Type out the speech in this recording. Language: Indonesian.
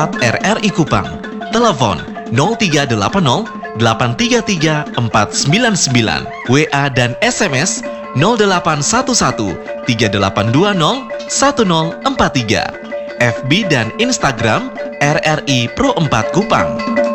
WhatsApp RRI Kupang. Telepon 0380 833 499. WA dan SMS 0811 3820 1043. FB dan Instagram RRI Pro 4 Kupang.